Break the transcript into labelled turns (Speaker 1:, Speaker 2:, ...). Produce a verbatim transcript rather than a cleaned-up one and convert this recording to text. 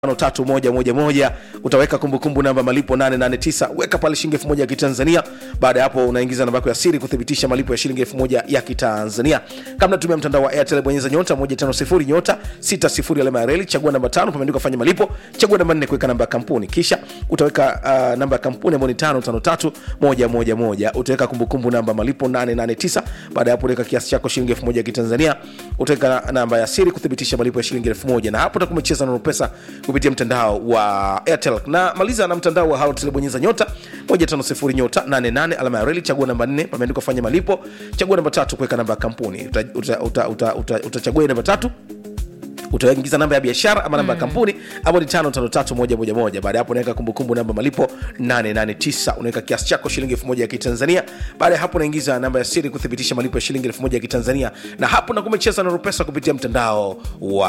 Speaker 1: tatu moja moja moja. Utaweka kumbukumbu namba malipo nane nane tisa, weka pale shilingi elfu moja ya Kitanzania. Baada ya hapo unaingiza namba yako ya siri kuthibitisha malipo ya shilingi elfu moja ya Kitanzania. Kama unatumia mtandao wa Airtel, bonyeza nyota moja tano sifuri nyota sita sifuri alama ya reli, chagua namba tano pameandika fanya malipo, chagua namba nne kuweka namba ya kampuni, kisha utaweka uh, namba ya kampuni ambayo ni tano tano tatu moja moja moja. Utaweka kumbukumbu namba malipo nane nane tisa. Baada ya hapo weka kiasi chako shilingi elfu moja ya Kitanzania, utaweka namba ya siri kuthibitisha malipo ya shilingi elfu moja, na hapo utakumecheza na pesa kupitia mtandao wa Airtel. Na maliza na mtandao wa Halotel, bonyeza nyota moja tano sifuri nyota nane nane alama ya reli, chagua namba nne pameandika fanya malipo, chagua namba tatu kuweka namba ya kampuni. Utachagua uta, uta, uta, uta, uta namba tatu, utaingiza namba ya biashara ama namba ya kampuni hapo ni tano tano tatu moja moja moja. Baada ya hapo unaweka kumbukumbu namba malipo nane nane tisa, unaweka kiasi chako shilingi elfu moja ya Kitanzania. Baada ya hapo unaingiza namba ya siri kuthibitisha malipo ya shilingi elfu moja ya Kitanzania, na hapo na kumecheza na pesa kupitia mtandao wa